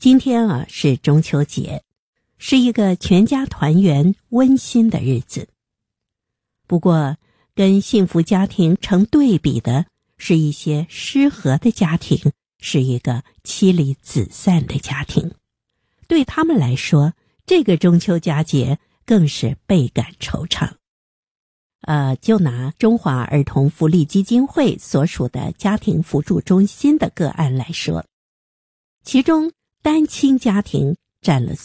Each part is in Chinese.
今天啊是中秋节，是一个全家团圆温馨的日子。不过跟幸福家庭成对比的是一些失和的家庭，是一个妻离子散的家庭。对他们来说，这个中秋佳节更是倍感惆怅。就拿中华儿童福利基金会所属的家庭辅助中心的个案来说，其中单亲家庭占了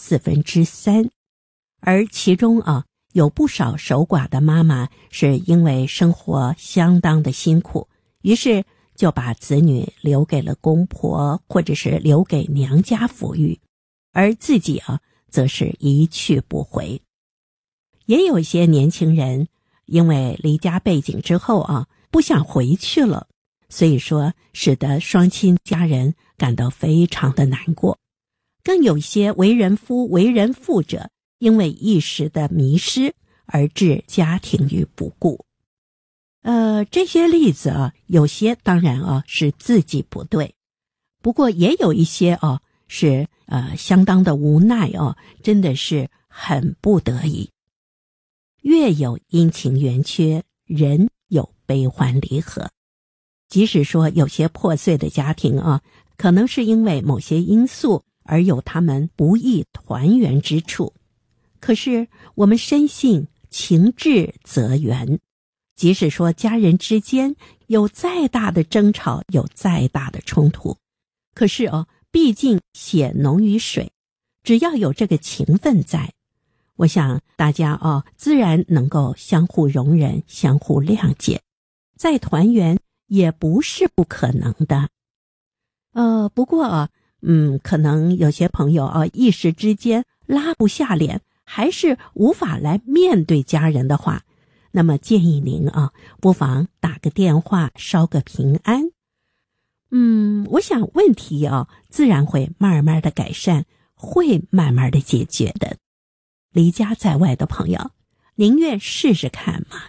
3%，而其中有不少守寡的妈妈是因为生活相当的辛苦，于是就把子女留给了公婆或者是留给娘家抚育，而自己则是一去不回。也有一些年轻人因为离家背井之后不想回去了，所以说使得双亲家人感到非常的难过。更有一些为人夫为人妇者因为一时的迷失而置家庭于不顾。这些例子有些当然是自己不对，不过也有一些是相当的无奈真的是很不得已。月有阴晴圆缺，人有悲欢离合。即使说有些破碎的家庭可能是因为某些因素而有他们不易团圆之处，可是我们深信情至则圆。即使说家人之间有再大的争吵，有再大的冲突，可是毕竟血浓于水，只要有这个情分在，我想大家自然能够相互容忍，相互谅解，再团圆也不是不可能的。不过可能有些朋友一时之间拉不下脸，还是无法来面对家人的话，那么建议您不妨打个电话捎个平安。我想问题自然会慢慢的改善，会慢慢的解决的。离家在外的朋友，宁愿试试看吗？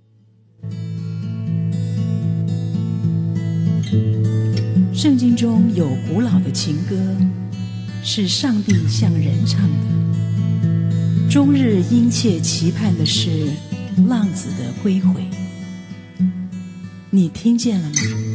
圣经中有古老的情歌，是上帝向人唱的，终日殷切期盼的是浪子的归回。你听见了吗？